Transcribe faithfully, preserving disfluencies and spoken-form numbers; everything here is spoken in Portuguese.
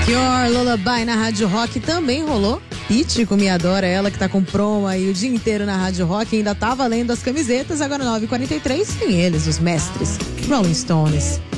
Cure, Lullaby na Rádio Rock também rolou. Pitty com Me Adora, ela que tá com promo aí o dia inteiro na Rádio Rock, ainda tá valendo as camisetas. Agora nove e quarenta e três, tem eles, os mestres, Rolling Stones.